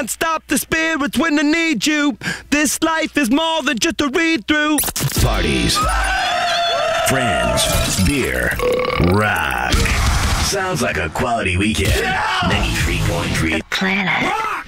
can't stop the spirits when I need you. This life is more than just a read-through. Parties, friends, beer, rock. Sounds like a quality weekend. 93.3 Planet.